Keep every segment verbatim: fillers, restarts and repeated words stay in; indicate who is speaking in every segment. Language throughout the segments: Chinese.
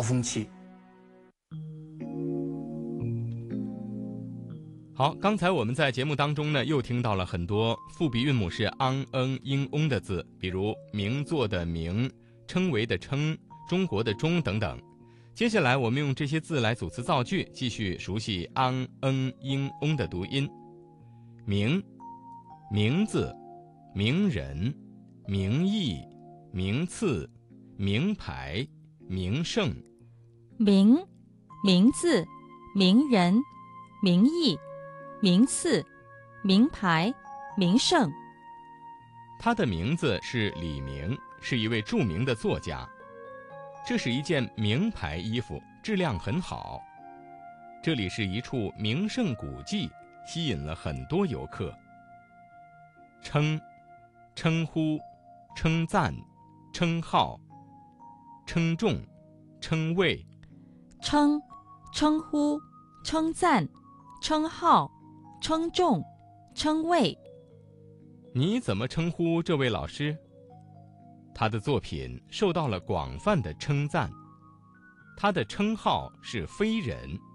Speaker 1: 高峰期。
Speaker 2: 好，刚才我们在节目当中呢，又听到了很多复鼻韵母是昂、嗯、英、翁的字，比如名作的名、称为的称、中国的中等等。接下来我们用这些字来组词造句，继续熟悉昂、嗯、英、翁的读音。名，名字、名人、名义、名次、名牌、名胜。
Speaker 3: 名，名字、名人、名义、名次、名牌、名胜。
Speaker 2: 他的名字是李明，是一位著名的作家。这是一件名牌衣服，质量很好。这里是一处名胜古迹，吸引了很多游客。称，称呼、称赞、称号、称重、称谓。
Speaker 3: 称，称呼、称赞、称号、称重、称谓。
Speaker 2: 你怎么称呼这位老师？他的作品受到了广泛的称赞，他的称号是非人。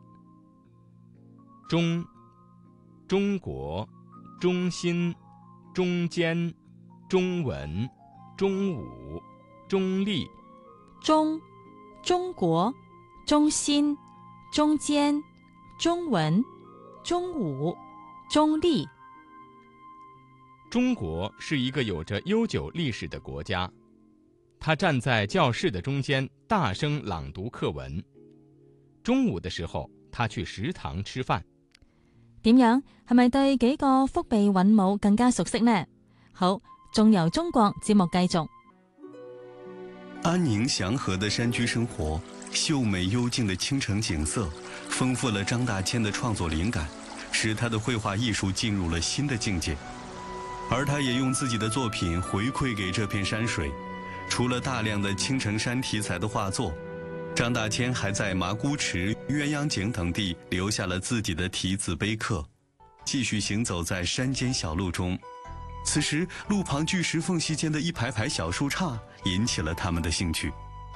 Speaker 2: 中，中国、中心、中间、中文、中武、中立。
Speaker 3: 中，中国、中心、中间、中文、中武、中立。
Speaker 2: 中国是一个有着悠久历史的国家，他站在教室的中間，大聲朗讀課文。中午的時候，他去食堂吃飯。
Speaker 3: 點樣？係咪對幾個腹鼻韻母更加熟悉呢？好，仲由中國節目繼續。
Speaker 4: 安寧祥和的山居生活，秀美幽靜的清城景色，豐富了張大千的創作靈感，使他的繪畫藝術進入了新的境界。而他也用自己的作品回饋給這片山水。除了大量的青城山題材的畫作，張大千還在麻姑池、鴛鴦井等地留下了自己的題字碑刻，繼續行走在山間小路中。此時，路旁巨石縫隙間的一排排小樹杈引起了他們的興趣。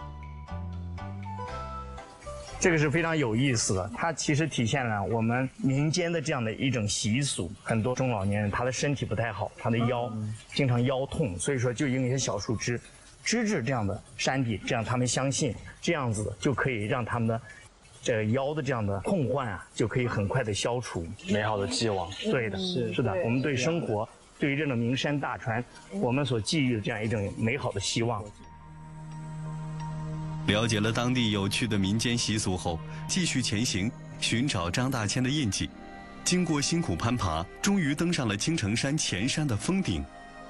Speaker 1: 这个是非常有意思的，它其實體現了我們民間的這樣的一種習俗。很多中老年人他的身體不太好，他的腰經常腰痛，所以說就用一些小樹枝支持這樣的山體，這樣他們相信這樣子就可以讓他們的這個腰的這樣的痛患啊，就可以很快的消除。
Speaker 5: 美好的寄望。
Speaker 1: 對的，是是的，我們對生活，對於這種名山大川，我們所寄予的這樣一種美好的希望。
Speaker 4: 了解了當地有趣的民間習俗後，繼續前行，尋找張大千的印記。經過辛苦攀爬，終於登上了青城山前山的峰頂。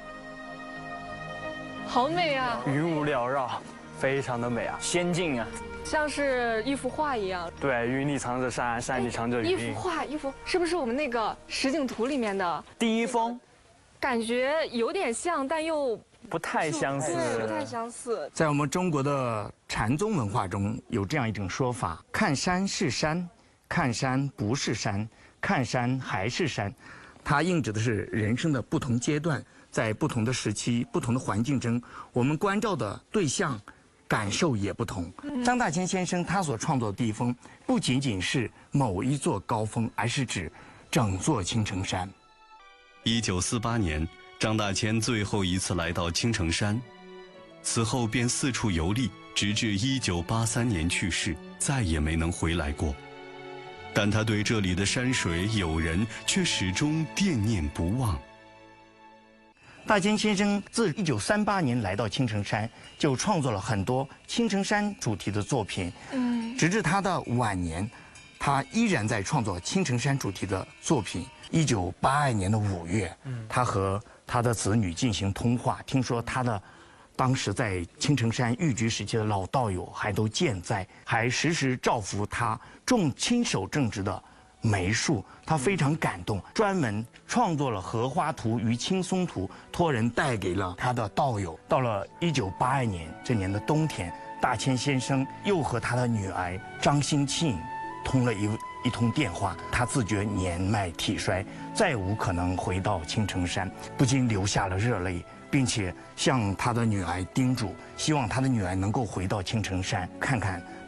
Speaker 6: 好美啊！
Speaker 5: 雲霧繚繞，非常的美啊，仙境啊，
Speaker 6: 像是一幅畫一樣。
Speaker 5: 對，雲裡藏着山，山裡藏着雲。
Speaker 6: 一幅畫，一幅是不是我們那個實景圖裡面的
Speaker 5: 第一峰？
Speaker 6: 感覺有點像，但又
Speaker 5: 不太相似。
Speaker 6: 對，不太相似。
Speaker 1: 在我們中國的禪宗文化中，有這樣一種說法：看山是山，看山不是山，看山還是山。它映指的是人生的不同階段，在不同的時期、不同的環境中，我們關照的對象、感受也不同。張大千先生他所創作的地峰，不僅僅是某一座高峰，而是指整座青城山。
Speaker 4: 一九四八年，張大千最後一次來到青城山，此後便四處遊歷，直至一九八三年去世，再也沒能回來過。但他對這裡的山水友人卻始終惦念不忘。
Speaker 1: 大千先生自一九三八年來到青城山，就創作了很多青城山主題的作品。嗯，直至他的晚年，他依然在創作青城山主題的作品。一九八二年的五月，他和他的子女進行通話，聽說他的當時在青城山寓居時期的老道友還都健在，還時時照拂他種親手種植的梅樹，他非常感動，專門創作了荷花圖與青松圖，托人帶給了他的道友。到了一九八二年這年的冬天，大千先生又和他的女兒張新慶通了一一通電話，他自覺年邁體衰，再無可能回到青城山，不禁流下了熱淚，並且向他的女兒叮囑，希望他的女兒能夠回到青城山看看